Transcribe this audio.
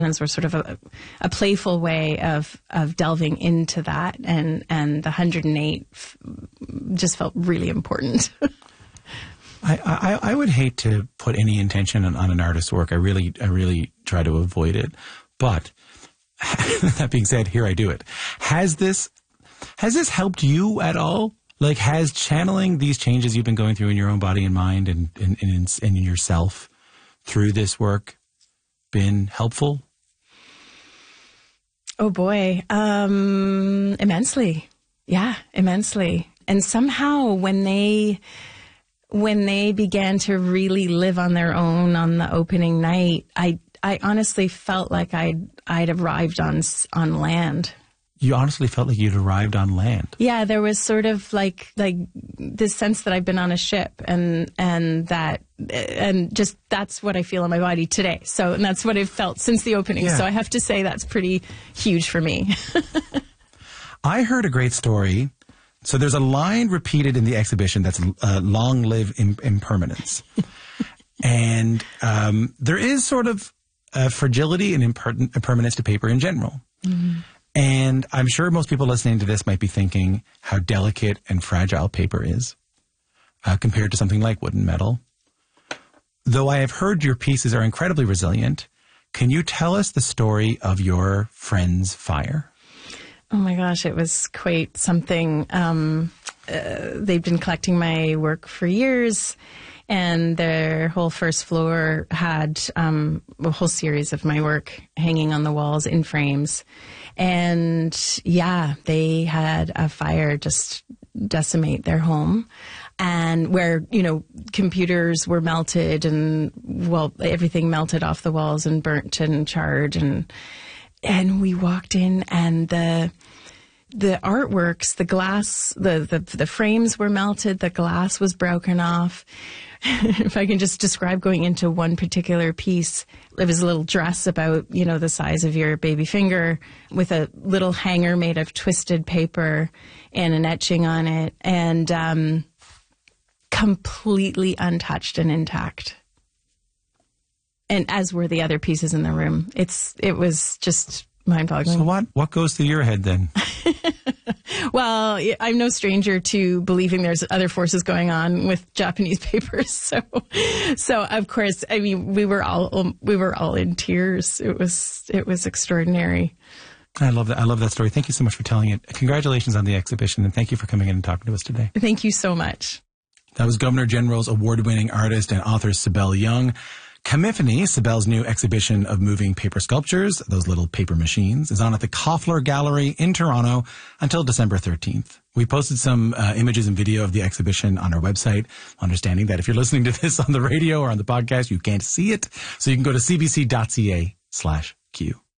And so sort of a playful way of delving into that. And the 108 just felt really important. I would hate to put any intention on an artist's work. I really try to avoid it. But that being said, here I do it. Has this helped you at all? Like, has channeling these changes you've been going through in your own body and mind and in yourself through this work been helpful? Oh boy, immensely. Yeah, immensely. And somehow when they began to really live on their own on the opening night, I honestly felt like I'd arrived on land. You honestly felt like you'd arrived on land? Yeah, there was sort of like this sense that I've been on a ship and just that's what I feel in my body today. So, and that's what I've felt since the opening. Yeah. So I have to say that's pretty huge for me. I heard a great story. So there's a line repeated in the exhibition that's long live impermanence. And there is sort of a fragility and impermanence to paper in general. Mm-hmm. And I'm sure most people listening to this might be thinking how delicate and fragile paper is compared to something like wood and metal. Though I have heard your pieces are incredibly resilient, can you tell us the story of your friend's fire? Oh my gosh, it was quite something. They've been collecting my work for years, and their whole first floor had a whole series of my work hanging on the walls in frames. And yeah, they had a fire just decimate their home, and where, computers were melted and, well, everything melted off the walls and burnt and charred. And we walked in, and the artworks, the glass, the frames were melted, the glass was broken off. If I can just describe going into one particular piece, it was a little dress about, the size of your baby finger with a little hanger made of twisted paper and an etching on it, and completely untouched and intact. And as were the other pieces in the room. It was just mind-boggling. So what goes through your head then? Well, I'm no stranger to believing there's other forces going on with Japanese papers. So of course, I mean, we were all in tears. It was extraordinary. I love that. I love that story. Thank you so much for telling it. Congratulations on the exhibition, and thank you for coming in and talking to us today. Thank you so much. That was Governor General's award-winning artist and author Sibel Young. Commiphany, Sibel's new exhibition of moving paper sculptures, those little paper machines, is on at the Koffler Gallery in Toronto until December 13th. We posted some images and video of the exhibition on our website, understanding that if you're listening to this on the radio or on the podcast, you can't see it. So you can go to cbc.ca/Q.